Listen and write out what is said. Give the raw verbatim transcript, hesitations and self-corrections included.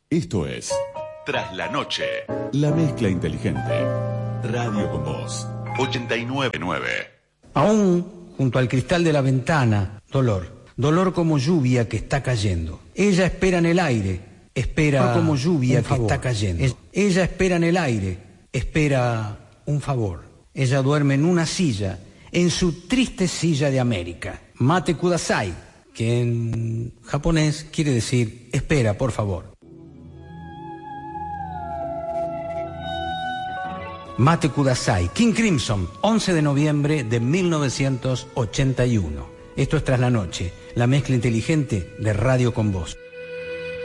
Esto es Tras la Noche. La Mezcla Inteligente. Radio con Voz. ochenta y nueve punto nueve. Aún junto al cristal de la ventana, dolor. Dolor como lluvia que está cayendo. Ella espera en el aire, espera como lluvia que está cayendo. Es, ella espera en el aire, espera un favor. Ella duerme en una silla, en su triste silla de América. Mate kudasai, que en japonés quiere decir espera, por favor. Mate kudasai, King Crimson, once de noviembre de mil novecientos ochenta y uno. Esto es Tras la Noche, la mezcla inteligente de Radio con Voz.